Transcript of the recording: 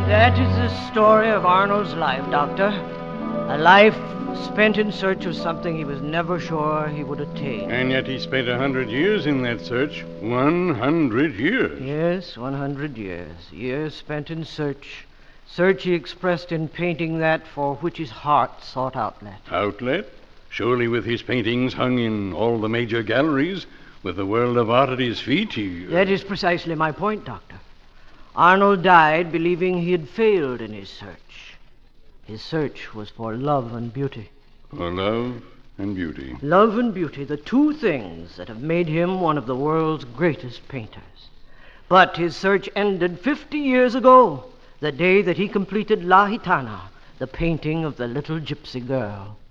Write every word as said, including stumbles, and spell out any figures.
That is the story of Arnold's life, Doctor. A life spent in search of something he was never sure he would attain. And yet he spent a hundred years in that search. One hundred years. Yes, one hundred years. Years spent in search. Search he expressed in painting that for which his heart sought outlet. Outlet? Surely with his paintings hung in all the major galleries, with the world of art at his feet, he... That is precisely my point, Doctor. Arnold died believing he had failed in his search. His search was for love and beauty. For love and beauty. Love and beauty, the two things that have made him one of the world's greatest painters. But his search ended fifty years ago, the day that he completed La Gitana, the painting of the little gypsy girl.